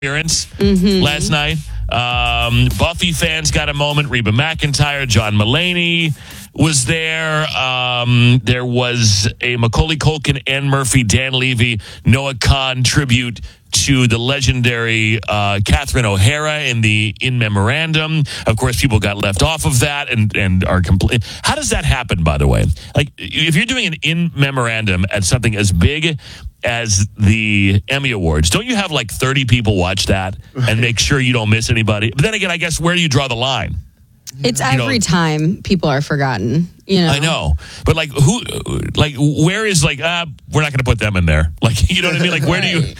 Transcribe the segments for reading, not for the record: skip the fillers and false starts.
appearance last night. Buffy fans got a moment. Reba McEntire, John Mulaney was there. There was a Macaulay Culkin, Anne Murphy, Dan Levy, Noah Khan tribute to the legendary Catherine O'Hara in memorandum. Of course, people got left off of that and are complete. How does that happen, by the way? Like, if you're doing an in memorandum at something as big as the Emmy Awards, don't you have like 30 people watch that and make sure you don't miss anybody? But then again, I guess, where do you draw the line? It's every time people are forgotten, I know. But where is we're not going to put them in there. Like, you know what I mean? Like, where do you,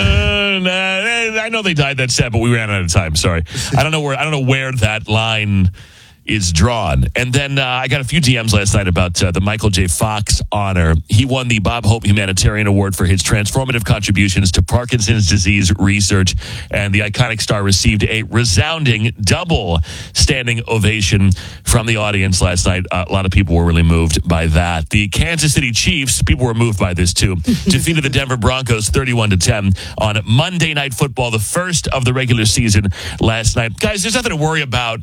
I know they died that set, but we ran out of time. Sorry. I don't know where that line is drawn. And then I got a few DMs last night about the Michael J. Fox honor. He won the Bob Hope Humanitarian Award for his transformative contributions to Parkinson's disease research, and the iconic star received a resounding double standing ovation from the audience last night. A lot of people were really moved by that. The Kansas City Chiefs, people were moved by this too, defeated the Denver Broncos 31-10 on Monday Night Football, the first of the regular season last night. Guys, there's nothing to worry about.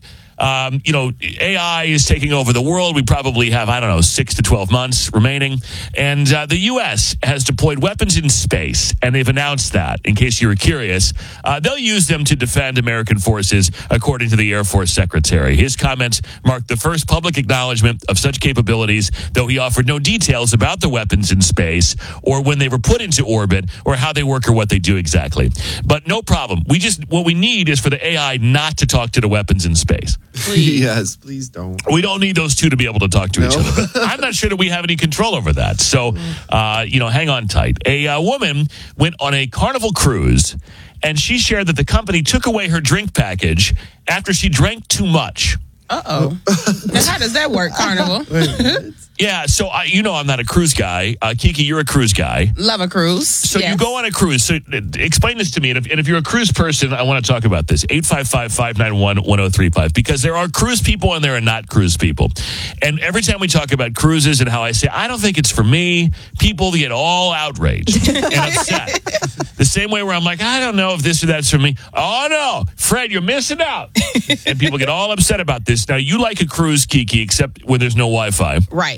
AI is taking over the world. We probably have, 6 to 12 months remaining. And the U.S. has deployed weapons in space, and they've announced that, in case you were curious. They'll use them to defend American forces, according to the Air Force Secretary. His comments marked the first public acknowledgement of such capabilities, though he offered no details about the weapons in space or when they were put into orbit or how they work or what they do exactly. But no problem. What we need is for the AI not to talk to the weapons in space. Please. Yes, please don't. We don't need those two to be able to talk to each other. But I'm not sure that we have any control over that. So, hang on tight. A woman went on a Carnival cruise, and she shared that the company took away her drink package after she drank too much. Uh-oh. Now, how does that work, Carnival? Yeah, so I'm not a cruise guy. Kiki, you're a cruise guy. Love a cruise. So yes. You go on a cruise. So explain this to me. And if you're a cruise person, I want to talk about this. 855-591-1035. Because there are cruise people and there are not cruise people. And every time we talk about cruises and how I say, I don't think it's for me, people get all outraged and upset. The same way where I'm like, I don't know if this or that's for me. Oh, no, Fred, you're missing out. And people get all upset about this. Now, you like a cruise, Kiki, except when there's no Wi-Fi. Right.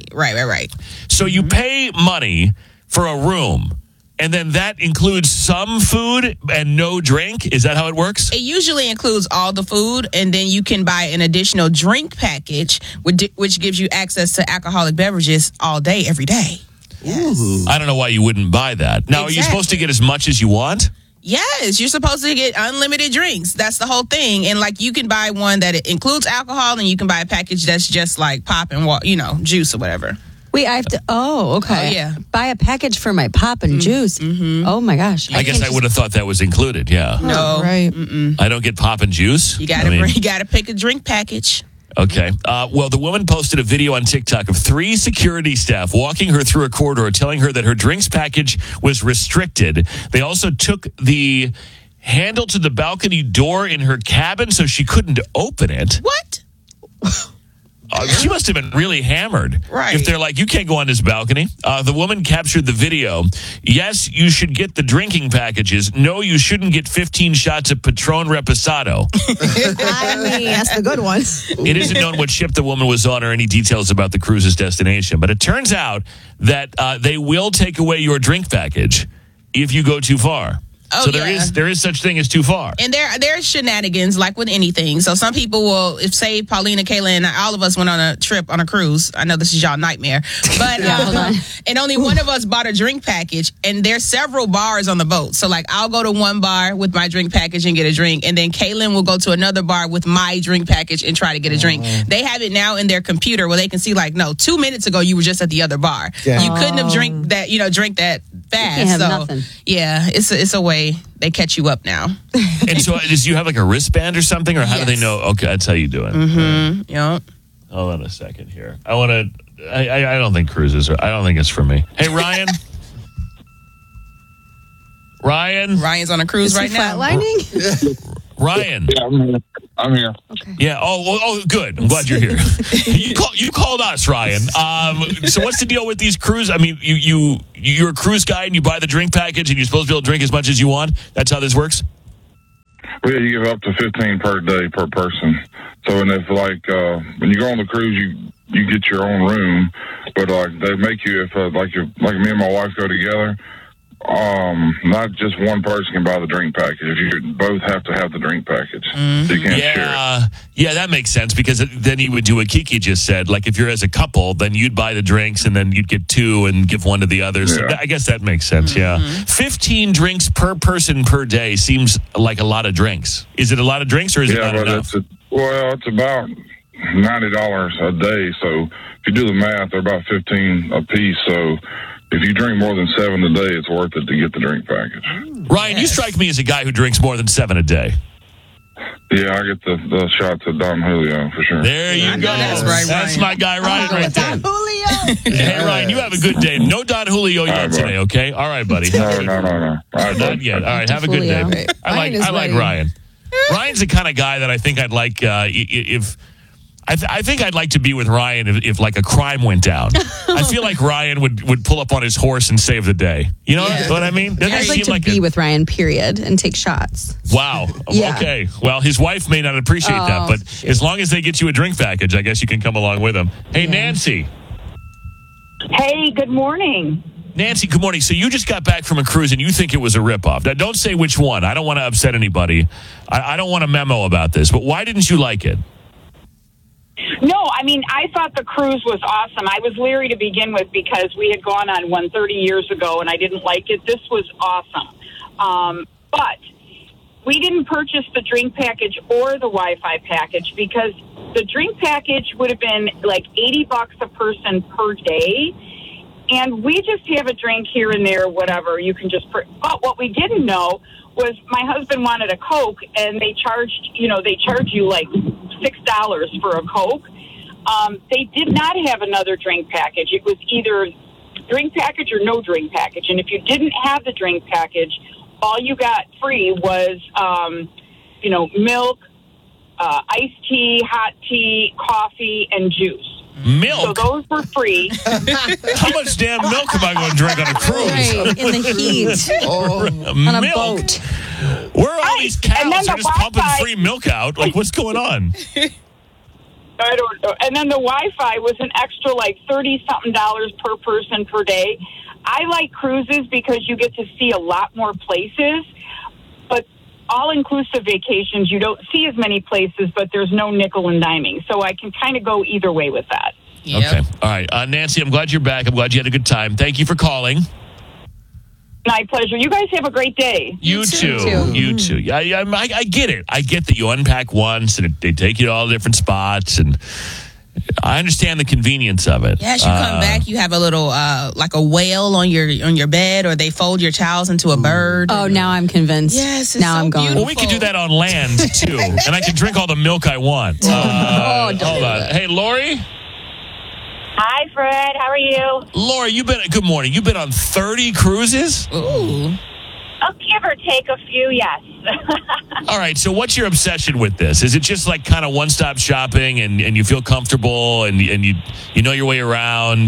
So you pay money for a room, and then that includes some food and no drink? Is that how it works? It usually includes all the food, and then you can buy an additional drink package, which gives you access to alcoholic beverages all day, every day. Yes. I don't know why you wouldn't buy that. Now, Are you supposed to get as much as you want? Yes, you're supposed to get unlimited drinks. That's the whole thing. And you can buy one that it includes alcohol, and you can buy a package that's just like pop and juice or whatever. Wait, I have to. Oh, okay. Oh, yeah. Buy a package for my pop and juice. Mm-hmm. Oh my gosh. I guess I would have thought that was included. Yeah. No, right. I don't get pop and juice. You gotta pick a drink package. Okay. Well, the woman posted a video on TikTok of 3 security staff walking her through a corridor, telling her that her drinks package was restricted. They also took the handle to the balcony door in her cabin so she couldn't open it. What? She must have been really hammered. Right. If they're like, you can't go on this balcony. The woman captured the video. Yes, you should get the drinking packages. No, you shouldn't get 15 shots of Patron Reposado. That's the good one. It isn't known what ship the woman was on or any details about the cruise's destination. But it turns out that they will take away your drink package if you go too far. Oh, so there is such thing as too far. And there's shenanigans like with anything. So some people will, if say Paulina, Kayla, and all of us went on a trip on a cruise. I know this is y'all nightmare, but and only one of us bought a drink package. And there's several bars on the boat. So I'll go to one bar with my drink package and get a drink, and then Kaylin will go to another bar with my drink package and try to get a drink. They have it now in their computer where they can see 2 minutes ago you were just at the other bar. Yeah. You couldn't have drink that fast. You can't have nothing. Yeah, it's a way they catch you up now. And so, do you have a wristband or something, or how do they know? Okay, that's how you do it. Mm-hmm. Yep. Hold on a second here. I don't think cruises are. I don't think it's for me. Hey, Ryan. Ryan's on a cruise right now. Flatlining? Ryan. Yeah, I'm here. Okay. Yeah. Oh, good. I'm glad you're here. You called us, Ryan. So what's the deal with these cruises? I mean, you're a cruise guy and you buy the drink package and you're supposed to be able to drink as much as you want. That's how this works? Well, yeah, you give up to 15 per day per person. So, and if when you go on the cruise, you get your own room, but they make you if like me and my wife go together. Not just one person can buy the drink package. You both have to have the drink package. So you can't share it. Yeah, that makes sense because then you would do what Kiki just said. Like if you're as a couple, then you'd buy the drinks and then you'd get 2 and give 1 to the others. Yeah. So I guess that makes sense. Yeah, 15 drinks per person per day seems like a lot of drinks. Is it a lot of drinks or is it not enough? It's about $90 a day. So if you do the math, they're about 15 a piece. So if you drink more than 7 a day, it's worth it to get the drink package. Ryan, you strike me as a guy who drinks more than 7 a day. Yeah, I get the shots of Don Julio for sure. There you go. That's right, That's Ryan. my guy, Ryan, right there. Julio. Hey, Ryan, you have a good day. No Don Julio yet bro. today, okay? All right, buddy. No. All right, Not yet. All right, have a good day. Julio. I like Ryan. Ryan's the kind of guy that I think I'd like if. I think I'd like to be with Ryan if like a crime went down. I feel like Ryan would pull up on his horse and save the day. You know what I mean? Doesn't I'd he like seem to be with Ryan, period, and take shots. Wow. Yeah. Okay. Well, his wife may not appreciate that, but as long as they get you a drink package, I guess you can come along with them. Hey, Nancy. Hey, good morning. Nancy, good morning. So you just got back from a cruise and you think it was a ripoff. Now, don't say which one. I don't want to upset anybody. I don't want a memo about this, but why didn't you like it? No, I mean, I thought the cruise was awesome. I was leery to begin with because we had gone on one 30 years ago and I didn't like it. This was awesome. But we didn't purchase the drink package or the Wi-Fi package because the drink package would have been like $80 a person per day. And we just have a drink here and there, whatever. You can just... But what we didn't know was my husband wanted a Coke, and they charge you like $6 for a Coke. They did not have another drink package. It was either drink package or no drink package. And if you didn't have the drink package, all you got free was, milk, iced tea, hot tea, coffee, and juice. Milk? So those were free. How much damn milk am I going to drink on a cruise? Right, in the heat. On a Milk? boat. Where are all these cows? And then They're the just pumping Wi-Fi. free milk out. Like, what's going on? I don't know. And then the Wi-Fi was an extra like $30-something per person per day. I like cruises because you get to see a lot more places, but all-inclusive vacations, you don't see as many places, but there's no nickel and diming. So I can kind of go either way with that. Yep. Okay. All right. Nancy, I'm glad you're back. I'm glad you had a good time. Thank you for calling. My pleasure. You guys have a great day. You too. too. You too. I get it. I get that you unpack once and they take you to all different spots, and I understand the convenience of it. Yes, you come back, you have a little like a whale on your bed, or they fold your towels into a bird. Oh, now I'm convinced. Yes, it's now so I'm going. beautiful. Well, we could do that on land too, and I can drink all the milk I want. don't Hold do on. that. Hey, Lori. Hi, Fred. How are you? Lori, good morning. You've been on 30 cruises? Ooh. I'll give or take a few, yes. All right, so what's your obsession with this? Is it just like kind of one-stop shopping and you feel comfortable and you know your way around?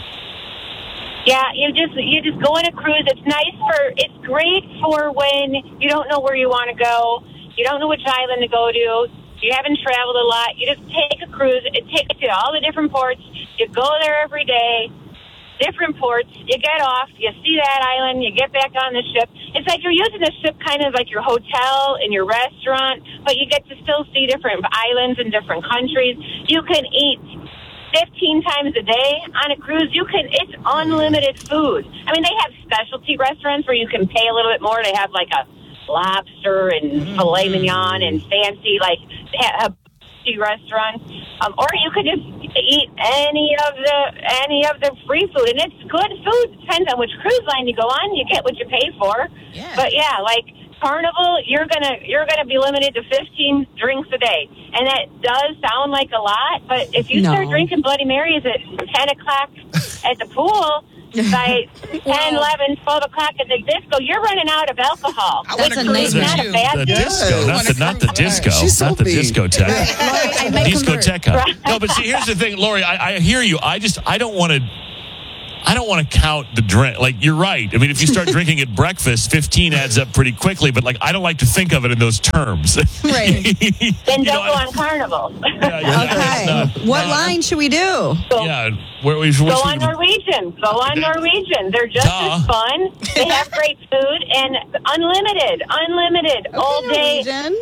Yeah, you just go on a cruise. It's great for when you don't know where you want to go. You don't know which island to go to. You haven't traveled a lot. You just take a cruise. It takes you to all the different ports. You go there every day, different ports. You get off. You see that island. You get back on the ship. It's like you're using the ship kind of like your hotel and your restaurant, but you get to still see different islands and different countries. You can eat 15 times a day on a cruise. It's unlimited food. I mean, they have specialty restaurants where you can pay a little bit more. They have like a lobster and filet mignon and fancy like restaurants, or you could just eat any of the free food, and it's good food. Depends on which cruise line you go on. You get what you pay for. Yeah. But yeah, like Carnival, you're gonna be limited to 15 drinks a day, and that does sound like a lot. But if you start drinking Bloody Marys at 10 o'clock at the pool, by 10, 11, 12 o'clock at the disco, you're running out of alcohol. That's a cruise nightmare. Not a bad The thing. disco, not the disco, She's so not the mean. discotheque. I might convert. Discoteca. No, but see, here's the thing, Lori. I hear you. I don't want to. I don't want to count the drink. Like, you're right. I mean, if you start drinking at breakfast, 15 adds up pretty quickly. But, like, I don't like to think of it in those terms. Right. Then don't go on Carnival. Okay. What line should we do? Yeah. Go on Norwegian. Go on Norwegian. They're just as fun. They have great food and unlimited all day. Norwegian.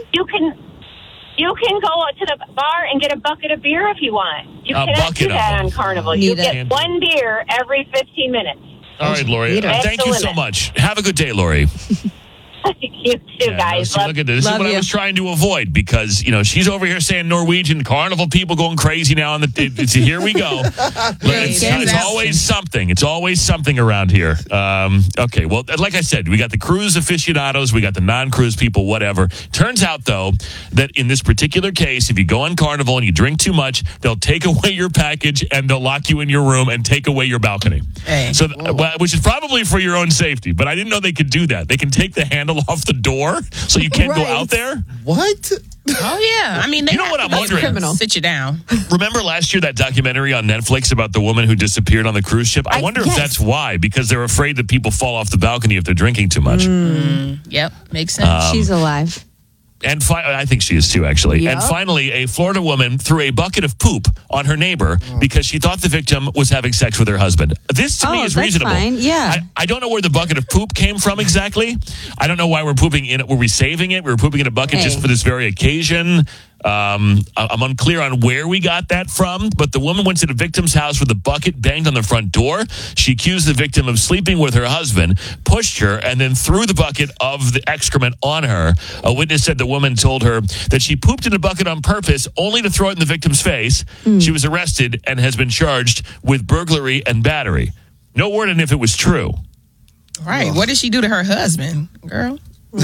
You can go to the bar and get a bucket of beer if you want. You cannot do that on Carnival. You get one beer every 15 minutes. All right, Lori. Thank you so much. Have a good day, Lori. You too, guys. Look at this. This is what I was trying to avoid because, she's over here saying Norwegian, Carnival people going crazy now. Here we go. It's always something. It's always something around here. Okay, well, like I said, we got the cruise aficionados, we got the non-cruise people, whatever. Turns out, though, that in this particular case, if you go on Carnival and you drink too much, they'll take away your package and they'll lock you in your room and take away your balcony. Hey. So, which is probably for your own safety, but I didn't know they could do that. They can take the handle off the door so you can't go out there. What? Oh, yeah. I mean, what I'm wondering? Sit you down. Remember last year that documentary on Netflix about the woman who disappeared on the cruise ship? I wonder if that's why, because they're afraid that people fall off the balcony if they're drinking too much. Yep, makes sense. She's alive. And I think she is too, actually. Yep. And finally, a Florida woman threw a bucket of poop on her neighbor because she thought the victim was having sex with her husband. This to me is that's reasonable. fine. Yeah. I don't know where the bucket of poop came from exactly. I don't know why we're pooping in it. Were we saving it? We were pooping in a bucket just for this very occasion. I'm unclear on where we got that from, but the woman went to the victim's house with a bucket, banged on the front door. She accused the victim of sleeping with her husband, pushed her, and then threw the bucket of the excrement on her. A witness said the woman told her that she pooped in the bucket on purpose, only to throw it in the victim's face. She was arrested and has been charged with burglary and battery. No word on if it was true. Right. What did she do to her husband, girl?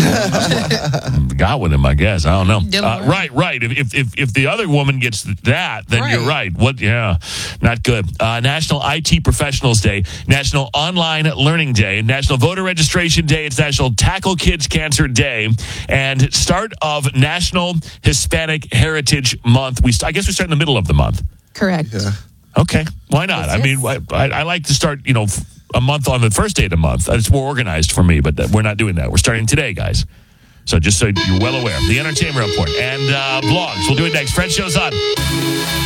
Got with him, I guess. I don't know. Right. If the other woman gets that, then you're right. Not good. National IT Professionals Day, National Online Learning Day, National Voter Registration Day. It's National Tackle Kids Cancer Day, and start of National Hispanic Heritage Month. I guess we start in the middle of the month. Correct. Yeah. Okay, why not? I mean, I like to start, a month on the first day of the month. It's more organized for me, but we're not doing that. We're starting today, guys. So just so you're well aware. The Entertainment Report and blogs. We'll do it next. Fred Show's on.